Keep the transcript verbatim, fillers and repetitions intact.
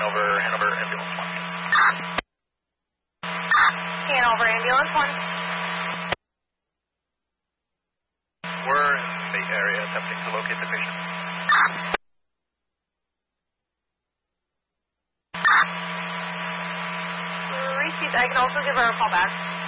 Hanover, Hanover Ambulance one. Hanover Ambulance one. We're in the area attempting to locate the patient. Received. I can also give her a call back.